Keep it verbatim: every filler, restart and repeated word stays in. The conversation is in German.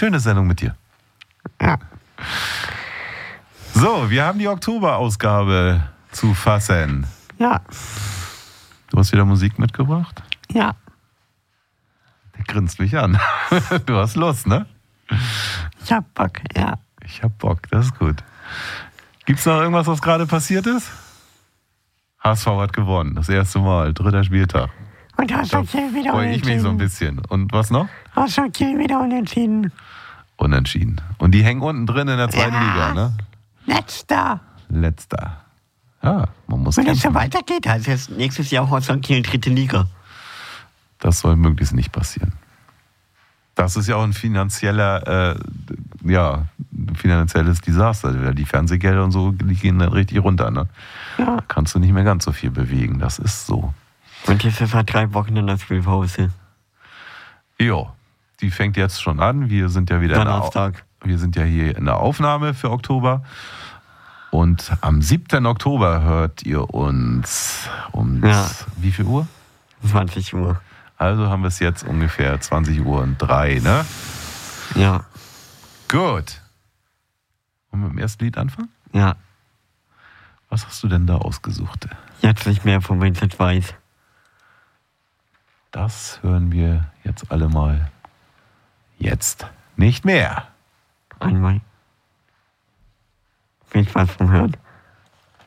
schöne Sendung mit dir. Ja. So, wir haben die Oktoberausgabe zu fassen. Ja. Du hast wieder Musik mitgebracht? Ja. Der grinst mich an. Du hast Lust, ne? Ich hab Bock, ja. Ich hab Bock, das ist gut. Gibt's noch irgendwas, was gerade passiert ist? H S V hat gewonnen, das erste Mal, dritter Spieltag. Und Eishockey wieder Freue ich mich so ein unentschieden. bisschen. Und was noch? Eishockey wieder unentschieden. Unentschieden. Und die hängen unten drin in der zweiten Ja. Liga, ne? Letzter. Letzter. Ja, man muss Wenn es so kämpfen. weitergeht, heißt es nächstes Jahr auch Eishockey in dritte Liga. Das soll möglichst nicht passieren. Das ist ja auch ein finanzieller, äh, ja, ein finanzielles Desaster. Die Fernsehgelder und so, die gehen dann richtig runter, ne? Ja. Kannst du nicht mehr ganz so viel bewegen, das ist so. Und jetzt ist seit drei Wochen in der Spielpause. Jo, die fängt jetzt schon an. Wir sind ja wieder in der, Au- Donnerstag. wir sind ja hier in der Aufnahme für Oktober. Und am siebten Oktober hört ihr uns um Ja. wie viel Uhr? zwanzig Uhr. Also haben wir es jetzt ungefähr zwanzig Uhr und drei, ne? Ja. Gut. Wollen wir mit dem ersten Lied anfangen? Ja. Was hast du denn da ausgesucht? Jetzt nicht mehr von Vincent Weiss. Das hören wir jetzt alle mal. Jetzt nicht mehr. Einmal. Viel Spaß vom Hören.